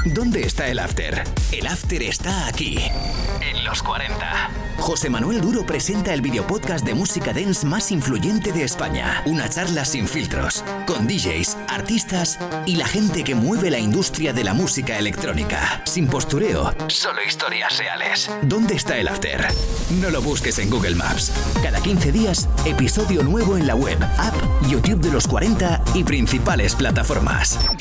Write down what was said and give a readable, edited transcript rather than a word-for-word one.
¿Dónde está el after? El after está aquí, en Los 40. José Manuel Duro presenta el videopodcast de música dance más influyente de España. Una charla sin filtros, con DJs, artistas y la gente que mueve la industria de la música electrónica. Sin postureo, solo historias reales. ¿Dónde está el after? No lo busques en Google Maps. Cada 15 días, episodio nuevo en la web, app, YouTube de Los 40 y principales plataformas.